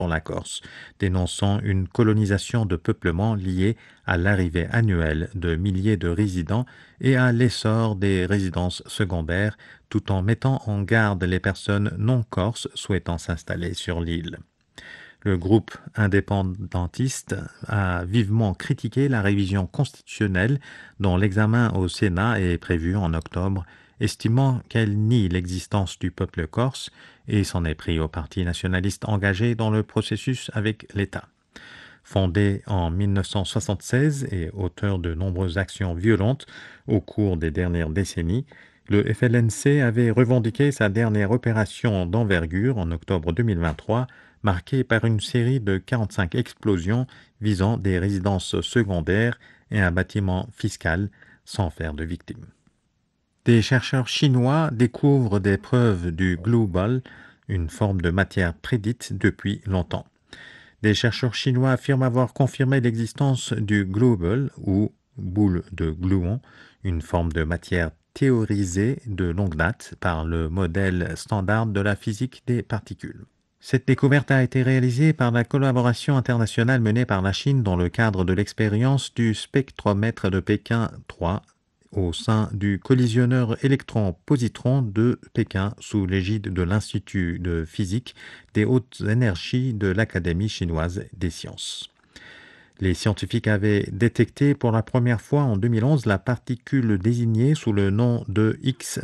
pour la Corse, dénonçant une colonisation de peuplement liée à l'arrivée annuelle de milliers de résidents et à l'essor des résidences secondaires, tout en mettant en garde les personnes non corses souhaitant s'installer sur l'île. Le groupe indépendantiste a vivement critiqué la révision constitutionnelle dont l'examen au Sénat est prévu en octobre, estimant qu'elle nie l'existence du peuple corse et s'en est pris au parti nationaliste engagé dans le processus avec l'État. Fondé en 1976 et auteur de nombreuses actions violentes au cours des dernières décennies, le FLNC avait revendiqué sa dernière opération d'envergure en octobre 2023, marquée par une série de 45 explosions visant des résidences secondaires et un bâtiment fiscal sans faire de victimes. Des chercheurs chinois découvrent des preuves du glue ball, une forme de matière prédite depuis longtemps. Des chercheurs chinois affirment avoir confirmé l'existence du glue ball, ou boule de gluon, une forme de matière théorisée de longue date par le modèle standard de la physique des particules. Cette découverte a été réalisée par la collaboration internationale menée par la Chine dans le cadre de l'expérience du spectromètre de Pékin 3 au sein du collisionneur électron-positron de Pékin sous l'égide de l'Institut de physique des hautes énergies de l'Académie chinoise des sciences. Les scientifiques avaient détecté pour la première fois en 2011 la particule désignée sous le nom de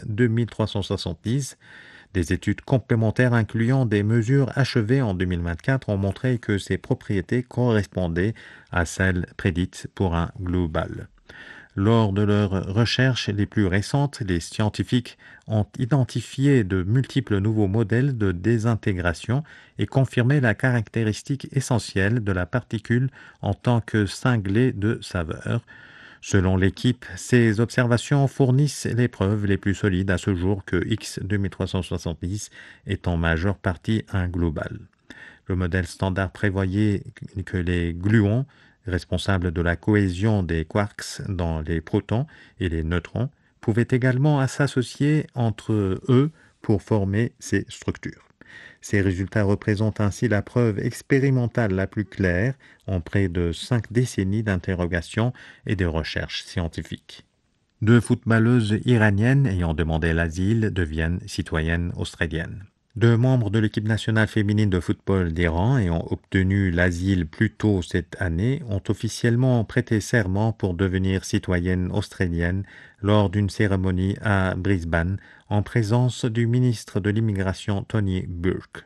X2370. Des études complémentaires incluant des mesures achevées en 2024 ont montré que ses propriétés correspondaient à celles prédites pour un glue ball. Lors de leurs recherches les plus récentes, les scientifiques ont identifié de multiples nouveaux modèles de désintégration et confirmé la caractéristique essentielle de la particule en tant que cinglé de saveur. Selon l'équipe, ces observations fournissent les preuves les plus solides à ce jour que X2370 est en majeure partie un glue ball. Le modèle standard prévoyait que les gluons, responsables de la cohésion des quarks dans les protons et les neutrons, pouvaient également s'associer entre eux pour former ces structures. Ces résultats représentent ainsi la preuve expérimentale la plus claire en près de 5 décennies d'interrogations et de recherches scientifiques. 2 footballeuses iraniennes ayant demandé l'asile deviennent citoyennes australiennes. 2 membres de l'équipe nationale féminine de football d'Iran ayant obtenu l'asile plus tôt cette année ont officiellement prêté serment pour devenir citoyennes australiennes lors d'une cérémonie à Brisbane en présence du ministre de l'Immigration Tony Burke.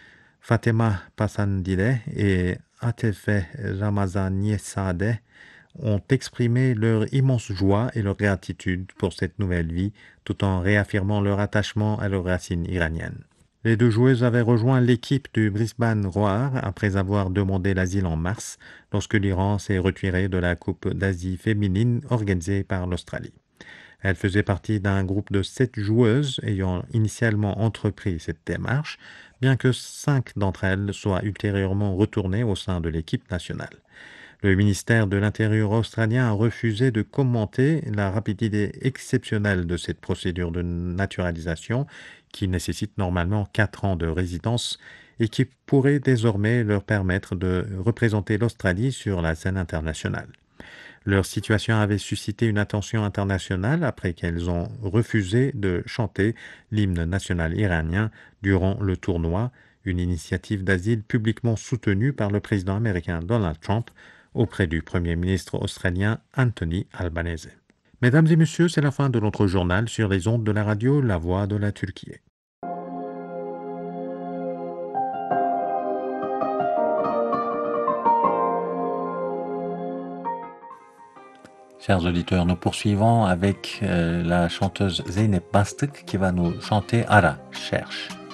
Fatema Passandideh et Atefe Ramazaniezadeh ont exprimé leur immense joie et leur gratitude pour cette nouvelle vie, tout en réaffirmant leur attachement à leurs racines iraniennes. Les 2 joueuses avaient rejoint l'équipe du Brisbane Roar après avoir demandé l'asile en mars, lorsque l'Iran s'est retiré de la Coupe d'Asie féminine organisée par l'Australie. Elles faisaient partie d'un groupe de 7 joueuses ayant initialement entrepris cette démarche, bien que 5 d'entre elles soient ultérieurement retournées au sein de l'équipe nationale. Le ministère de l'Intérieur australien a refusé de commenter la rapidité exceptionnelle de cette procédure de naturalisation qui nécessite normalement 4 ans de résidence et qui pourrait désormais leur permettre de représenter l'Australie sur la scène internationale. Leur situation avait suscité une attention internationale après qu'elles ont refusé de chanter l'hymne national iranien durant le tournoi, une initiative d'asile publiquement soutenue par le président américain Donald Trump auprès du Premier ministre australien Anthony Albanese. Mesdames et messieurs, c'est la fin de notre journal sur les ondes de la radio La Voix de la Turquie. Chers auditeurs, nous poursuivons avec la chanteuse Zeynep Bastık qui va nous chanter Ara, cherche.